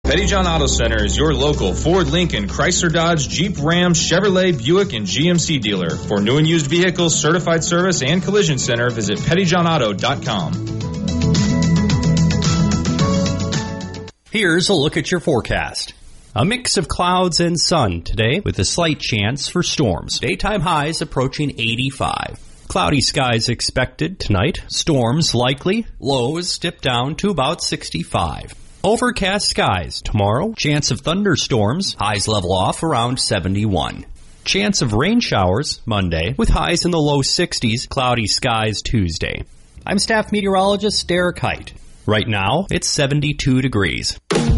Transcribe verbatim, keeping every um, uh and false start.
Pettyjohn Auto Center is your local Ford, Lincoln, Chrysler, Dodge, Jeep, Ram, Chevrolet, Buick, and G M C dealer. For new and used vehicles, certified service, and collision center, visit pettyjohn auto dot com. Here's a look at your forecast. A mix of clouds and sun today with a slight chance for storms. Daytime highs approaching eighty-five. Cloudy skies expected tonight. Storms likely. Lows dip down to about sixty-five. Overcast skies tomorrow. Chance of thunderstorms. Highs level off around seventy-one. Chance of rain showers Monday with highs in the low sixties. Cloudy skies Tuesday. I'm staff meteorologist Derek Height. Right now, it's seventy-two degrees.